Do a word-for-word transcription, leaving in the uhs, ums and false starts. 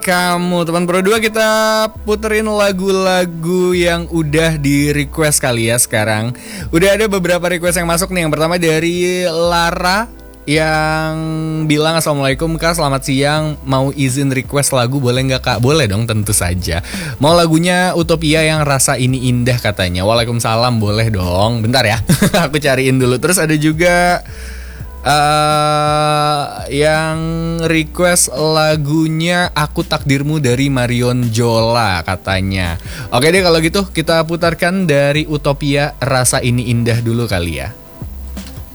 Kamu teman Pro dua, kita puterin lagu-lagu yang udah di request kali ya sekarang. Udah ada beberapa request yang masuk nih. Yang pertama dari Lara yang bilang, Assalamualaikum Kak, selamat siang. Mau izin request lagu boleh nggak Kak? Boleh dong, tentu saja. Mau lagunya Utopia yang Rasa Ini Indah katanya. Waalaikumsalam, boleh dong. Bentar ya, aku cariin dulu. Terus ada juga Uh, yang request lagunya Aku Takdirmu dari Marion Jola katanya. Oke deh kalau gitu kita putarkan dari Utopia Rasa Ini Indah dulu kali ya.